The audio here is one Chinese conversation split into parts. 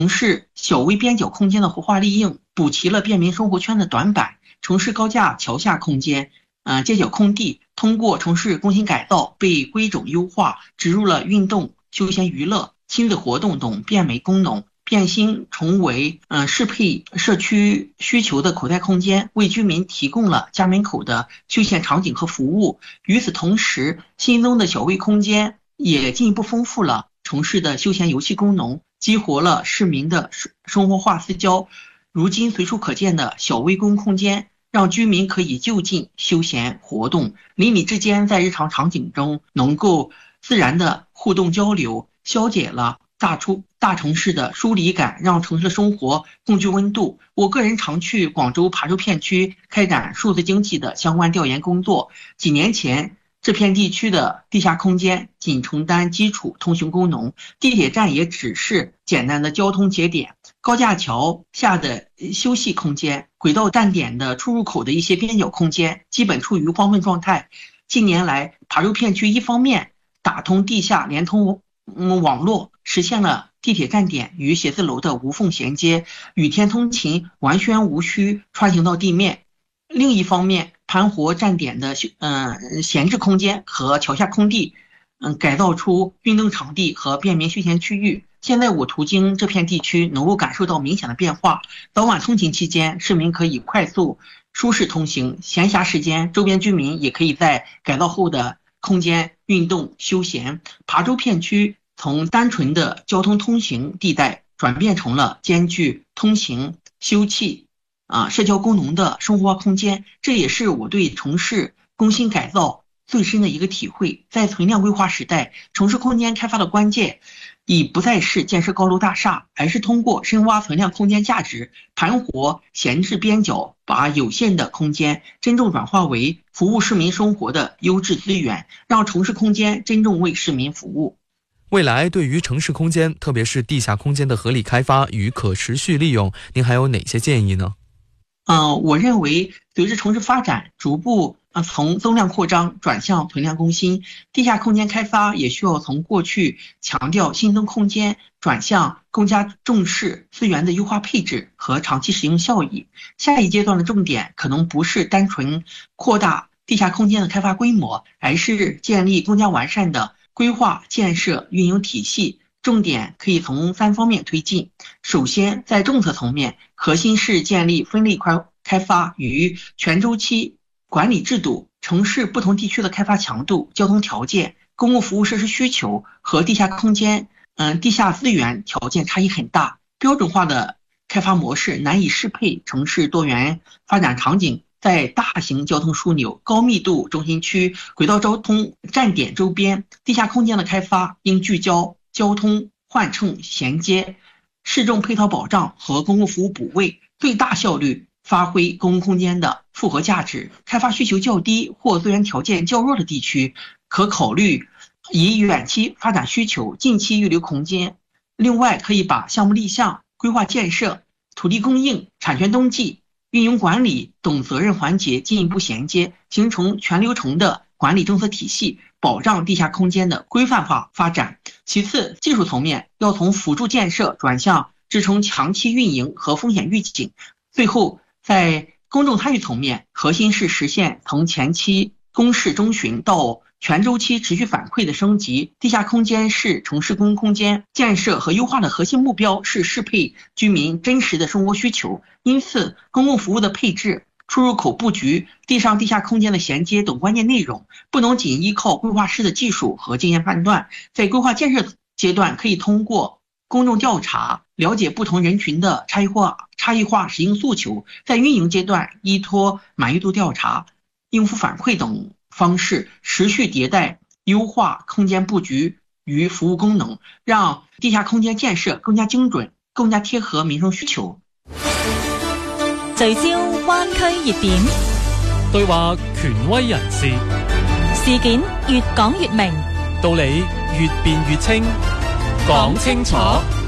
城市小微边角空间的活化利用，补齐了便民生活圈的短板。城市高架桥下空间、街角空地，通过城市更新改造被规整优化，植入了运动、休闲娱乐、亲子活动等便媒功能，变新成为适配社区需求的口袋空间，为居民提供了家门口的休闲场景和服务。与此同时，新增的小微空间也进一步丰富了城市的休闲游戏功能，激活了市民的生活化私交。如今随处可见的小微公共空间，让居民可以就近休闲活动，邻里之间在日常场景中能够自然的互动交流，消解了大城市的疏离感，让城市的生活更具温度。我个人常去广州琶洲片区开展数字经济的相关调研工作。几年前，这片地区的地下空间仅承担基础通行功能，地铁站也只是简单的交通节点，高架桥下的休息空间、轨道站点的出入口的一些边角空间基本处于荒废状态。近年来，琶洲片区一方面打通地下连通网络，实现了地铁站点与写字楼的无缝衔接，雨天通勤完全无需穿行到地面。另一方面，盘活站点的闲置空间和桥下空地，改造出运动场地和便民休闲区域。现在我途经这片地区，能够感受到明显的变化。早晚通勤期间，市民可以快速舒适通行；闲暇时间，周边居民也可以在改造后的空间运动休闲。琶洲片区从单纯的交通通行地带转变成了兼具通行、休憩、社交功能的生活化空间，这也是我对城市更新改造最深的一个体会。在存量规划时代，城市空间开发的关键已不再是建设高楼大厦，而是通过深挖存量空间价值，盘活闲置边角，把有限的空间真正转化为服务市民生活的优质资源，让城市空间真正为市民服务。 未来对于城市空间，特别是地下空间的合理开发与可持续利用，您还有哪些建议呢？ 我认为随着城市发展逐步从增量扩张转向存量更新，地下空间开发也需要从过去强调新增空间，转向更加重视资源的优化配置和长期使用效益。下一阶段的重点可能不是单纯扩大地下空间的开发规模，而是建立更加完善的规划建设运营体系。重点可以从3方面推进。首先，在政策层面，核心是建立分类开发与全周期管理制度。城市不同地区的开发强度、交通条件、公共服务设施需求和地下空间、地下资源条件差异很大，标准化的开发模式难以适配城市多元发展场景。在大型交通枢纽、高密度中心区、轨道交通站点周边，地下空间的开发应聚焦交通换乘衔接、市政配套保障和公共服务补位，最大效率发挥公共空间的复合价值。开发需求较低或资源条件较弱的地区，可考虑以远期发展需求近期预留空间。另外，可以把项目立项、规划建设、土地供应、产权登记、运营管理等责任环节进一步衔接，形成全流程的管理政策体系，保障地下空间的规范化发展。其次，技术层面要从辅助建设转向支撑长期运营和风险预警。最后，在公众参与层面，核心是实现从前期公示征询到全周期持续反馈的升级。地下空间是城市公共空间建设和优化的核心目标，是适配居民真实的生活需求。因此，公共服务的配置、出入口布局、地上地下空间的衔接等关键内容，不能仅依靠规划师的技术和经验判断。在规划建设阶段，可以通过公众调查了解不同人群的差异化实应诉求；在运营阶段，依托满意度调查、应付反馈等方式，持续迭代优化空间布局与服务功能，让地下空間建設更加精準、更加貼合民生需求。 聚焦灣區熱點， 對話權威人士， 事件越講越明， 道理越辯越清，講清楚。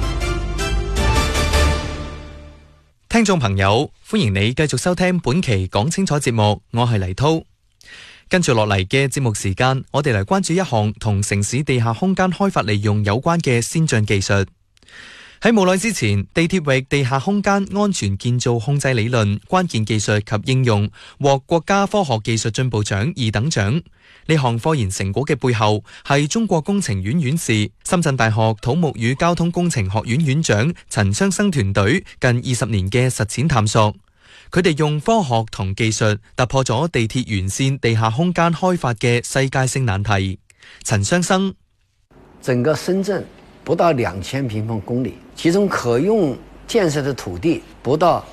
聽眾朋友，歡迎你繼續收聽本期講清楚節目，我係黎濤。跟住落嚟嘅節目時間，我哋嚟關注一項同城市地下空間開發利用有關嘅先進技術。 喺冇耐之前，地鐵域地下空間安全建造控制理論、關鍵技術及應用獲國家科學技術進步獎2等獎。呢項科研成果嘅背後係中國工程院院士、深圳大學土木與交通工程學院院長陳雙生團隊近20年嘅實踐探索。佢哋用科學同技術突破咗地鐵沿線地下空間開發嘅世界性難題。陳雙生： 整個深圳不到2000平方公里，其中可用建設的土地不到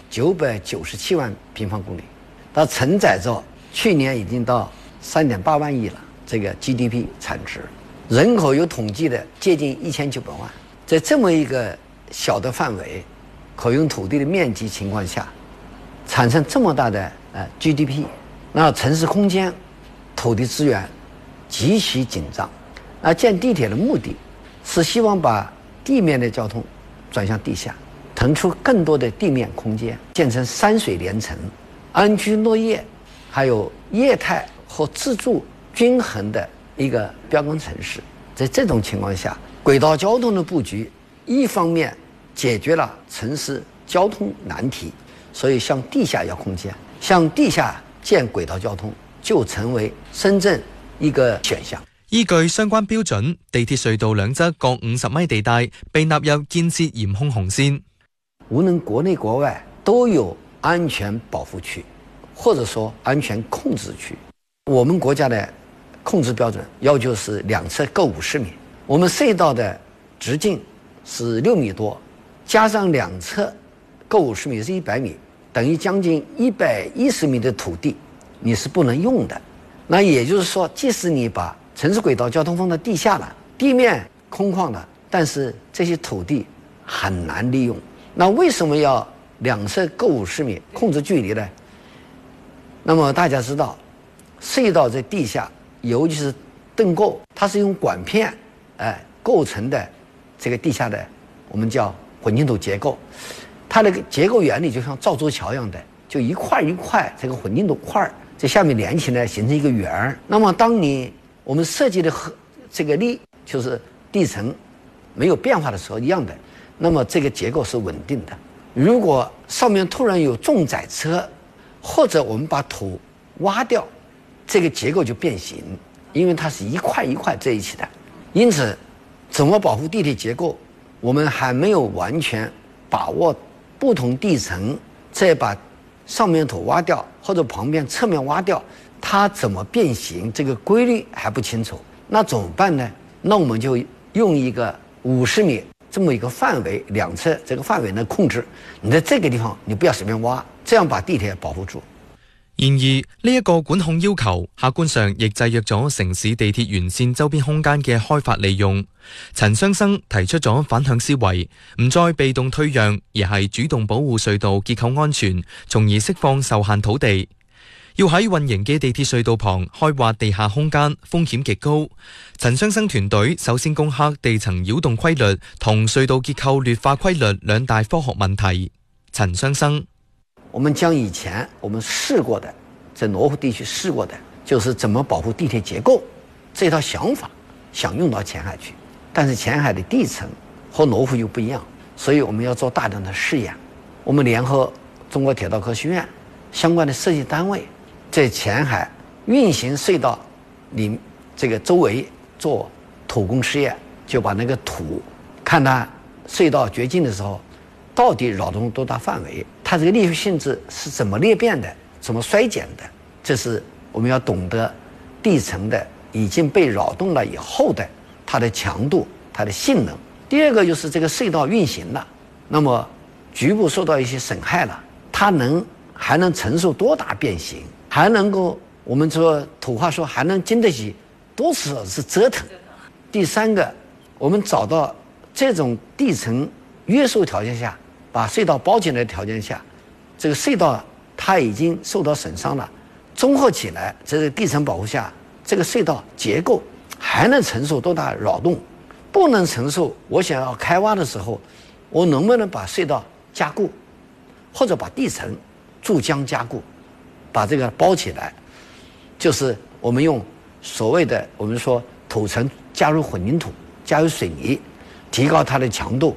997萬平方公里，它承載着去年已經到3.8萬億了，這個 GDP 產值，人口有統計的接近1900萬，在這麼一個小的範圍，可用土地的面積情況下，產生這麼大的GDP， 那城市空間土地資源極其緊張。那建地鐵的目的是希望把地面的交通轉向地下，騰出更多的地面空間，建成山水連城、安居樂業，還有業態和自住均衡的一個標杆城市。在這種情況下，軌道交通的布局一方面解決了城市交通難題，所以向地下要空間，向地下建軌道交通就成為深圳一個選項。 依據相關標準，地鐵隧道兩側各50米地帶被納入建設嚴控紅線。 無論國內國外都有安全保護區，或者說安全控制區。我們國家的控制標準要求是兩側各50米，我們隧道的直徑是6米多，加上兩側各50米是100米，等於將近110米的土地你是不能用的。那也就是說，即使你把城市軌道交通放到地下了，地面空曠了，但是這些土地很難利用。那為什麼要兩側各50米控制距離呢？那麼大家知道，隧道在地下，尤其是盾構，它是用管片構成的這個地下的我們叫混凝土結構，它的結構原理就像造舟橋一樣的，就一塊一塊這個混凝土塊在下面連起來形成一個圓。那麼當我們設計的這個力就是地層沒有變化的時候一樣的，那麼這個結構是穩定的。如果上面突然有重載車，或者我們把土挖掉，這個結構就變形，因為它是一塊一塊在一起的。因此怎麼保護地鐵結構，我們還沒有完全把握不同地層再把上面土挖掉或者旁邊側面挖掉，它怎麼變形，這個規律還不清楚。那怎麼辦呢？那我們就用一個50米這麼一個範圍，兩側這個範圍呢控制，你在這個地方你不要隨便挖，這樣把地鐵保護住。 然而呢一個管控要求，客觀上亦制約咗城市地鐵沿線周邊空間嘅開發利用。陳雙生提出咗反向思維，唔再被動退讓，而係主動保護隧道結構安全，從而釋放受限土地。要喺運營嘅地鐵隧道旁開挖地下空間，風險極高。陳雙生團隊首先攻克地層擾動規律同隧道結構劣化規律兩大科學問題。陳雙生： 我們將以前我們試過的，在羅湖地區試過的，就是怎麼保護地鐵結構這套想法，想用到前海去。但是前海的地層和羅湖又不一樣，所以我們要做大量的試驗。我們聯合中國鐵道科學院相關的設計單位，在前海運行隧道裡這個周圍做土工試驗，就把那個土看它隧道掘進的時候到底擾動多大範圍，它這個力學性質是怎麼裂變的，怎麼衰減的，這是我們要懂得地層的已經被擾動了以後的它的強度、它的性能。第二個就是這個隧道運行了，那麼局部受到一些損害了，它還能承受多大變形，還能夠我們說土話說還能經得起多少次折騰。第三個，我們找到這種地層約束條件下，把隧道包起來的條件下，這個隧道它已經受到損傷了，綜合起來，這個地層保護下，這個隧道結構還能承受多大擾動？不能承受，我想要開挖的時候，我能不能把隧道加固，或者把地層注漿加固，把這個包起來？就是我們用所謂的我們說土層加入混凝土，加入水泥，提高它的強度，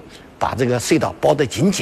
把这个隧道包得紧紧。